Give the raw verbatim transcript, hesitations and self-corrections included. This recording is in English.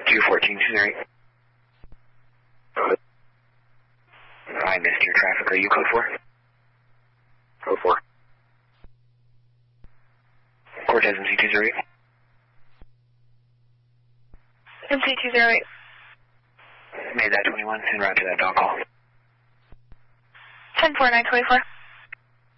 two fourteen two zero eight. I missed your traffic. Are you code four? Code four. Cortez M C two zero eight. M C two zero eight. Made that twenty-one, en route to that dog call. ten four nine twenty-four.